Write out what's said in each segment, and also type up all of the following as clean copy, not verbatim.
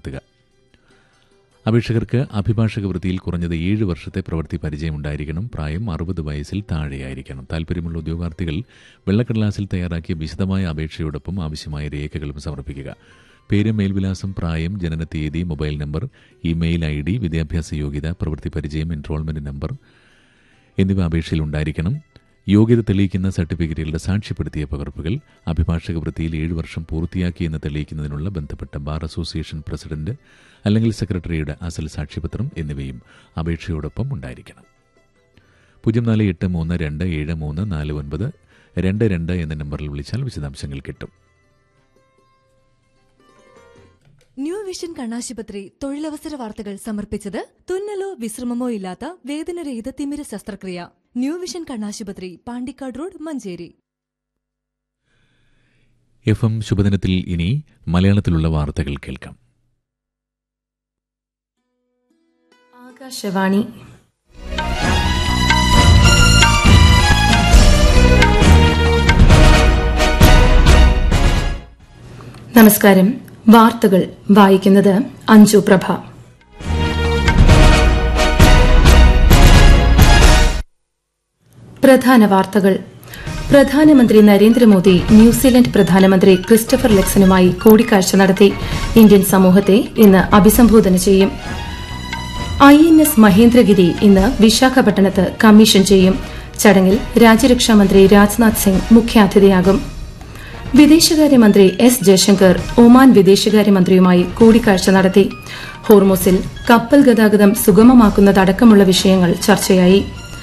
നടത്തുക. അപേക്ഷകർക്ക് അഭിഭാഷക വൃത്തിയിൽ കുറഞ്ഞത് 7 വർഷത്തെ പ്രവൃത്തി പരിചയമുണ്ടായിരിക്കണം. പ്രായം 60 വയസ്സിൽ താഴെയായിരിക്കണം. താൽപര്യമുള്ള ഉദ്യോഗാർത്ഥികൾ വെള്ളക്കടലാസിൽ തയ്യാറാക്കിയ വിശദമായ അപേക്ഷയോടൊപ്പം ആവശ്യമായ രേഖകളും സമർപ്പിക്കുക. പേര്, മേൽവിലാസം, പ്രായം, ജനനത്തീയതി, മൊബൈൽ നമ്പർ, ഇമെയിൽ ID, വിദ്യാഭ്യാസ യോഗ്യത, പ്രവൃത്തി പരിചയം, എൻറോൾമെന്റ് നമ്പർ എന്നിവ അപേക്ഷയിൽ ഉണ്ടായിരിക്കണം. യോഗ്യത തെളിയിക്കുന്ന സർട്ടിഫിക്കറ്റുകളുടെ സാക്ഷ്യപ്പെടുത്തിയ പകർപ്പുകൾ, അഭിഭാഷക വൃത്തിയിൽ 7 വർഷം പൂർത്തിയാക്കിയെന്ന് തെളിയിക്കുന്നതിനുള്ള ബന്ധപ്പെട്ട ബാർ അസോസിയേഷൻ പ്രസിഡന്റ് അല്ലെങ്കിൽ സെക്രട്ടറിയുടെ അസൽ സാക്ഷ്യപത്രം എന്നിവയും അപേക്ഷയോടൊപ്പം ഉണ്ടായിരിക്കണം. 0483273492 എന്ന നമ്പറിൽ വിളിച്ചാൽ വിശദാംശങ്ങൾ കിട്ടും. ന്യൂ വിഷൻ കണ്ണാശുപത്രി തൊഴിലവസര വാർത്തകൾ സമർപ്പിച്ചത് തുന്നലോ വിശ്രമമോ ഇല്ലാത്ത വേദനരഹിത തിമിര ശസ്ത്രക്രിയ. ന്യൂ വിഷൻ കണ്ണാശുപത്രി, പാണ്ടിക്കാട് റോഡ്, മഞ്ചേരി. FM ശുഭദിനത്തിൽ ഇനി മലയാളത്തിലുള്ള വാർത്തകൾ കേൾക്കാം. ആകാശവാണി. നമസ്കാരം. വാർത്തകൾ വായിക്കുന്നത് അഞ്ജു പ്രഭ. പ്രധാന വാർത്തകൾ. പ്രധാനമന്ത്രി നരേന്ദ്രമോദി ന്യൂസിലൻഡ് പ്രധാനമന്ത്രി ക്രിസ്റ്റഫർ ലെക്സനുമായി കൂടിക്കാഴ്ച നടത്തി. ഇന്ത്യൻ സമൂഹത്തെ ഇന്ന് അഭിസംബോധന ചെയ്യും. INS മഹേന്ദ്രഗിരി ഇന്ന് വിശാഖപട്ടണത്ത് കമ്മീഷൻ ചെയ്യും. ചടങ്ങിൽ രാജ്യരക്ഷാമന്ത്രി രാജ്നാഥ് സിംഗ് മുഖ്യാതിഥിയാകും. വിദേശകാര്യമന്ത്രി S. ജയശങ്കർ ഒമാൻ വിദേശകാര്യമന്ത്രിയുമായി കൂടിക്കാഴ്ച നടത്തി. ഹോർമൂസിൽ കപ്പൽ ഗതാഗതം സുഗമമാക്കുന്നതടക്കമുള്ള വിഷയങ്ങൾ ചർച്ചയായി.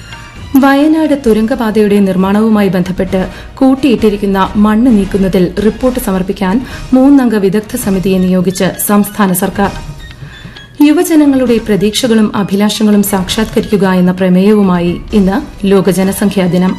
വയനാട് തുരങ്കപാതയുടെ നിർമ്മാണവുമായി ബന്ധപ്പെട്ട് കൂട്ടിയിട്ടിരിക്കുന്ന മണ്ണ് നീക്കുന്നതിൽ റിപ്പോർട്ട് സമർപ്പിക്കാൻ 3-അംഗ വിദഗ്ധ സമിതിയെ നിയോഗിച്ച് സംസ്ഥാന സർക്കാർ. യുവജനങ്ങളുടെ പ്രതീക്ഷകളും അഭിലാഷങ്ങളും സാക്ഷാത്കരിക്കുക എന്ന പ്രമേയവുമായി ഇന്ന് ലോക ജനസംഖ്യാ ദിനം.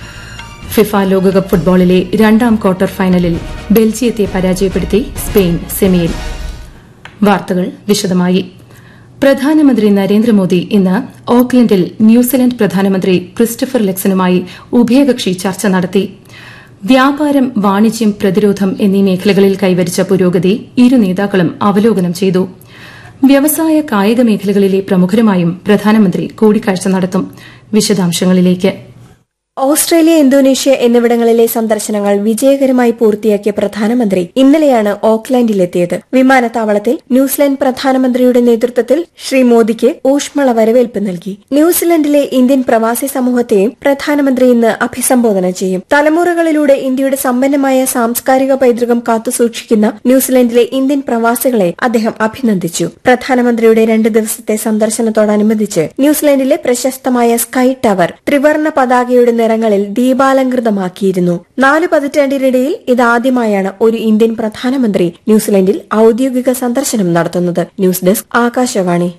ഫിഫ ലോകകപ്പ് ഫുട്ബോളിലെ 2-ാം ക്വാർട്ടർ ഫൈനലിൽ ബെൽജിയത്തെ പരാജയപ്പെടുത്തി സ്പെയിൻ സെമിയിൽ. വാർത്തകൾ വിശദമായി. പ്രധാനമന്ത്രി നരേന്ദ്രമോദി ഇന്ന് ഓക്ലൻഡിൽ ന്യൂസിലൻഡ് പ്രധാനമന്ത്രി ക്രിസ്റ്റഫർ ലെക്സനുമായി ഉഭയകക്ഷി ചർച്ച നടത്തി. വ്യാപാരം, വാണിജ്യം, പ്രതിരോധം എന്നീ മേഖലകളിൽ കൈവരിച്ച പുരോഗതി ഇരു നേതാക്കളും അവലോകനം ചെയ്തു. വ്യവസായ, കായിക മേഖലകളിലെ പ്രമുഖരുമായും പ്രധാനമന്ത്രി കൂടിക്കാഴ്ച നടത്തും. വിശദാംശങ്ങളിലേക്ക്. ഓസ്ട്രേലിയ, ഇന്തോനേഷ്യ എന്നിവിടങ്ങളിലെ സന്ദർശനങ്ങൾ വിജയകരമായി പൂർത്തിയാക്കിയ പ്രധാനമന്ത്രി ഇന്നലെയാണ് ഓക്ലാൻഡിലെത്തിയത്. വിമാനത്താവളത്തിൽ ന്യൂസിലൻഡ് പ്രധാനമന്ത്രിയുടെ നേതൃത്വത്തിൽ ശ്രീ മോദിക്ക് ഊഷ്മള വരവേൽപ്പ് നൽകി. ന്യൂസിലൻഡിലെ ഇന്ത്യൻ പ്രവാസി സമൂഹത്തെയും പ്രധാനമന്ത്രി ഇന്ന് അഭിസംബോധന ചെയ്യും. തലമുറകളിലൂടെ ഇന്ത്യയുടെ സമ്പന്നമായ സാംസ്കാരിക പൈതൃകം കാത്തുസൂക്ഷിക്കുന്ന ന്യൂസിലൻഡിലെ ഇന്ത്യൻ പ്രവാസികളെ അദ്ദേഹം അഭിനന്ദിച്ചു. പ്രധാനമന്ത്രിയുടെ 2 ദിവസത്തെ സന്ദർശനത്തോടനുബന്ധിച്ച് ന്യൂസിലൻഡിലെ പ്രശസ്തമായ സ്കൈ ടവർ ത്രിവർണ്ണ പതാകയുടെ നിറങ്ങളിൽ ദീപാലങ്കൃതമാക്കിയിരുന്നു. 4 പതിറ്റാണ്ടിനിടയിൽ ഇതാദ്യമായാണ് ഒരു ഇന്ത്യൻ പ്രധാനമന്ത്രി ന്യൂസിലൻഡിൽ ഔദ്യോഗിക സന്ദർശനം നടത്തുന്നത്. News desk, Akashvani.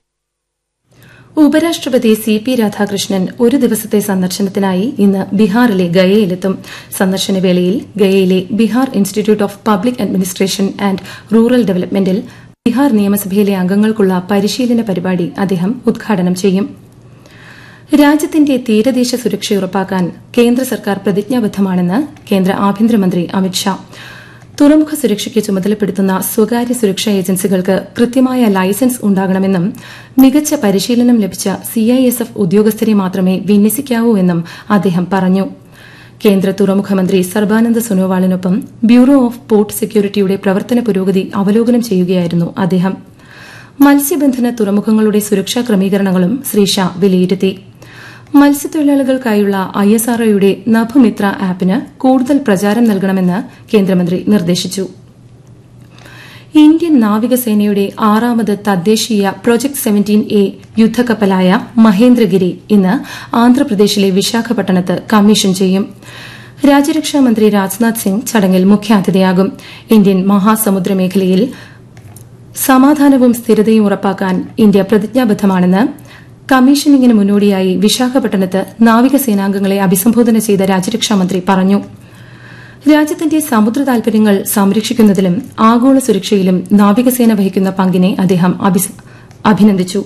ഉപരാഷ്ട്രപതി CP രാധാകൃഷ്ണൻ ഒരു ദിവസത്തെ സന്ദർശനത്തിനായി ഇന്ന് ബീഹാറിലെ ഗയയിലെത്തും. സന്ദർശനവേളയിൽ ഗയയിലെ Bihar institute of public administration and rural ഡെവലപ്മെന്റിൽ Bihar നിയമസഭയിലെ അംഗങ്ങൾക്കുള്ള പരിശീലന പരിപാടി അദ്ദേഹം ഉദ്ഘാടനം ചെയ്യും. രാജ്യത്തിന്റെ തീരദേശ സുരക്ഷ ഉറപ്പാക്കാൻ കേന്ദ്ര സർക്കാർ പ്രതിജ്ഞാബദ്ധമാണെന്ന് കേന്ദ്ര ആഭ്യന്തരമന്ത്രി അമിത്ഷാ. തുറമുഖ സുരക്ഷയ്ക്ക് ചുമതലപ്പെടുത്തുന്ന സ്വകാര്യ സുരക്ഷാ ഏജൻസികൾക്ക് കൃത്യമായ ലൈസൻസ് ഉണ്ടാകണമെന്നും മികച്ച പരിശീലനം ലഭിച്ച CISF ഉദ്യോഗസ്ഥരെ മാത്രമേ വിന്യസിക്കാവൂ എന്നും അദ്ദേഹം പറഞ്ഞു. കേന്ദ്ര തുറമുഖ മന്ത്രി സർബാനന്ദ് സോനോവാളിനൊപ്പം ബ്യൂറോ ഓഫ് പോർട്ട് സെക്യൂരിറ്റിയുടെ പ്രവർത്തന പുരോഗതി അവലോകനം ചെയ്യുകയായിരുന്നു അദ്ദേഹം. മത്സ്യബന്ധന തുറമുഖങ്ങളുടെ സുരക്ഷാ ക്രമീകരണങ്ങളും ശ്രീ ഷാ വിലയിരുത്തി. മത്സ്യത്തൊഴിലാളികൾക്കായുള്ള ISROയുടെ നഭുമിത്ര ആപ്പിന് കൂടുതൽ പ്രചാരം നൽകണമെന്ന് കേന്ദ്രമന്ത്രി നിർദ്ദേശിച്ചു. ഇന്ത്യൻ നാവികസേനയുടെ 6ാമത് തദ്ദേശീയ പ്രൊജക്ട് 17A യുദ്ധക്കപ്പലായ മഹേന്ദ്രഗിരി ഇന്ന് ആന്ധ്രാപ്രദേശിലെ വിശാഖപട്ടണത്ത് കമ്മീഷൻ ചെയ്യും. രാജ്യരക്ഷാമന്ത്രി രാജ്നാഥ് സിംഗ് ചടങ്ങിൽ മുഖ്യാതിഥിയാകും. ഇന്ത്യൻ മഹാസമുദ്ര മേഖലയിൽ സമാധാനവും സ്ഥിരതയും ഉറപ്പാക്കാൻ ഇന്ത്യ പ്രതിജ്ഞാബദ്ധമാണെന്ന് കമ്മീഷനിങ്ങിന് മുന്നോടിയായി വിശാഖപട്ടണത്ത് നാവികസേനാംഗങ്ങളെ അഭിസംബോധന ചെയ്ത രാജ്യരക്ഷാമന്ത്രി പറഞ്ഞു. രാജ്യത്തിന്റെ സമുദ്ര താൽപര്യങ്ങൾ സംരക്ഷിക്കുന്നതിലും ആഗോള സുരക്ഷയിലും നാവികസേന വഹിക്കുന്ന പങ്കിനെ അദ്ദേഹം അഭിനന്ദിച്ചു.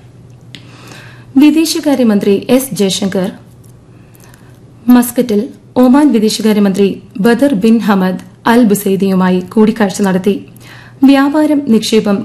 വിദേശകാര്യമന്ത്രി S. ജയശങ്കർ മസ്കറ്റിൽ ഒമാൻ വിദേശകാര്യമന്ത്രി ബദർ ബിൻ ഹമദ് അൽ ബുസൈദിയുമായി കൂടിക്കാഴ്ച നടത്തി. വ്യാപാരം, നിക്ഷേപം,